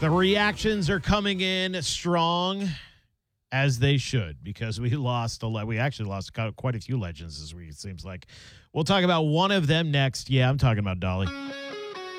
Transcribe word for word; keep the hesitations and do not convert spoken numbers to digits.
The reactions are coming in strong, as they should, because we lost a le- we actually lost quite a few legends, as we it seems like. We'll talk about one of them next. Yeah, I'm talking about Dolly.